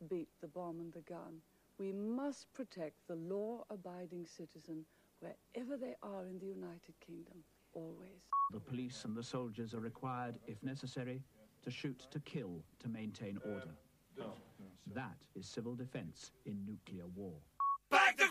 must beat the bomb and the gun. We must protect the law-abiding citizen wherever they are in the United Kingdom, always. The police and the soldiers are required, if necessary, to shoot to kill to maintain order. That is civil defense in nuclear war.